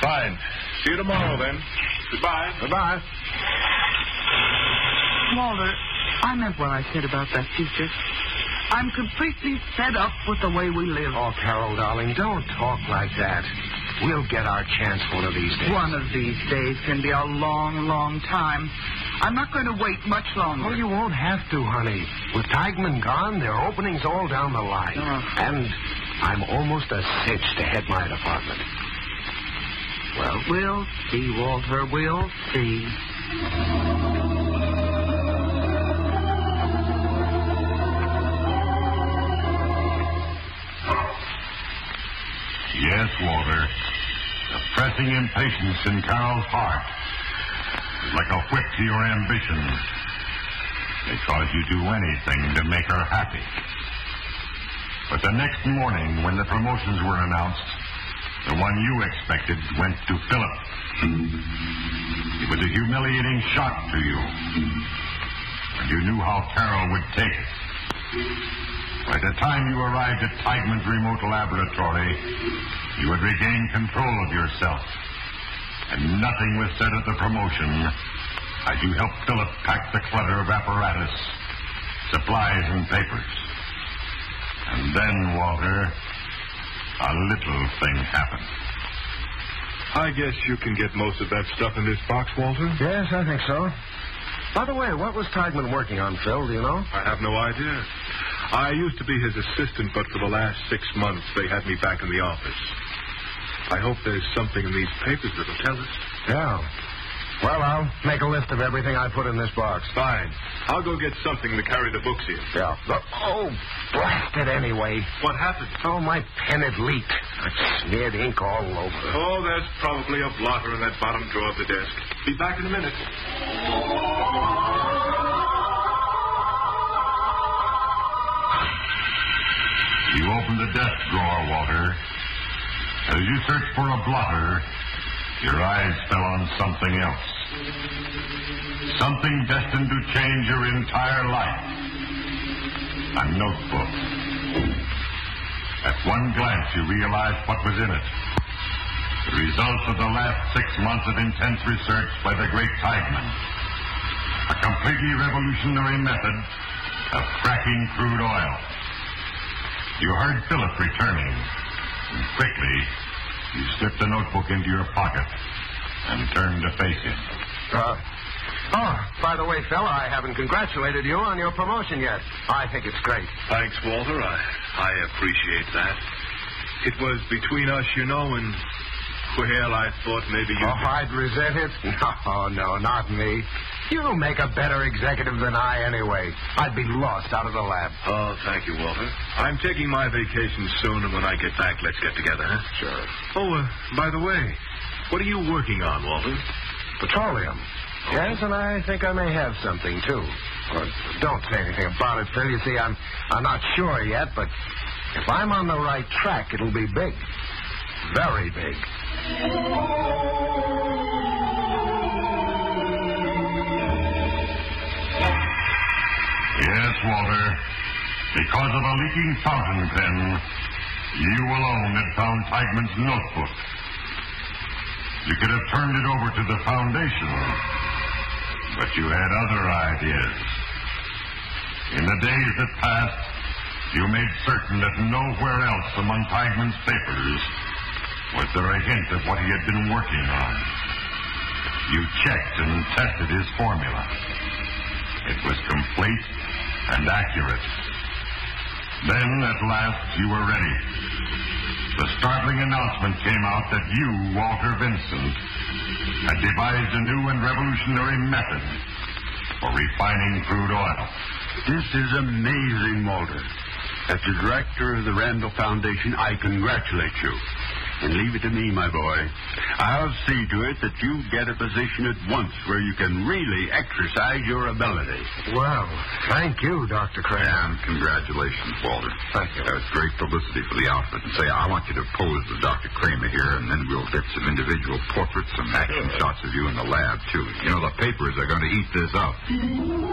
Fine. See you tomorrow, then. Goodbye. Goodbye. Walter, I meant what I said about that teacher. I'm completely fed up with the way we live. Oh, Carol, darling, don't talk like that. We'll get our chance one of these days. One of these days can be a long, long time. I'm not going to wait much longer. Oh, you won't have to, honey. With Teigman gone, there are openings all down the line. And I'm almost a cinch to head my department. Well, we'll see, Walter. We'll see. Yes, Walter. The pressing impatience in Carol's heart is like a whip to your ambition. Because you do anything to make her happy. But the next morning, when the promotions were announced, the one you expected went to Philip. It was a humiliating shock to you. And you knew how Carol would take it. By the time you arrived at Teigman's remote laboratory, you had regained control of yourself. And nothing was said at the promotion as you helped Philip pack the clutter of apparatus, supplies, and papers. And then, Walter, a little thing happened. I guess you can get most of that stuff in this box, Walter. Yes, I think so. By the way, what was Teigman working on, Phil? Do you know? I have no idea. I used to be his assistant, but for the last 6 months, they had me back in the office. I hope there's something in these papers that'll tell us. Yeah. Well, I'll make a list of everything I put in this box. Fine. I'll go get something to carry the books in. Yeah. Oh, blast it anyway. What happened? Oh, my pen had leaked. I smeared ink all over. Oh, there's probably a blotter in that bottom drawer of the desk. Be back in a minute. You opened the desk drawer, Walter. As you searched for a blotter, your eyes fell on something else. Something destined to change your entire life. A notebook. At one glance, you realized what was in it. The results of the last 6 months of intense research by the great Teigman. A completely revolutionary method of cracking crude oil. You heard Philip returning, and quickly you slipped the notebook into your pocket and turned to face him. By the way, Phil, I haven't congratulated you on your promotion yet. I think it's great. Thanks, Walter. I appreciate that. It was between us, you know, and, well, I thought maybe you... Oh, I'd resent it? No, not me. You make a better executive than I anyway. I'd be lost out of the lab. Oh, thank you, Walter. I'm taking my vacation soon, and when I get back, let's get together, huh? Sure. Oh, by the way, what are you working on, Walter? Petroleum. Yes, and I think I may have something, too. Don't say anything about it, Phil. You see, I'm not sure yet, but if I'm on the right track, it'll be big. Very big. Yes, Walter. Because of a leaking fountain pen, you alone had found Teigman's notebook. You could have turned it over to the Foundation, but you had other ideas. In the days that passed, you made certain that nowhere else among Teigman's papers was there a hint of what he had been working on. You checked and tested his formula. It was complete and accurate. Then, at last, you were ready. The startling announcement came out that you, Walter Vincent, had devised a new and revolutionary method for refining crude oil. This is amazing, Walter. As the director of the Randall Foundation, I congratulate you. And leave it to me, my boy. I'll see to it that you get a position at once where you can really exercise your ability. Well, thank you, Dr. Crane. And congratulations, Walter. Thank you. That's great publicity for the outfit. And say, I want you to pose with Dr. Kramer here, and then we'll get some individual portraits, some action shots of you in the lab, too. You know, the papers are going to eat this up.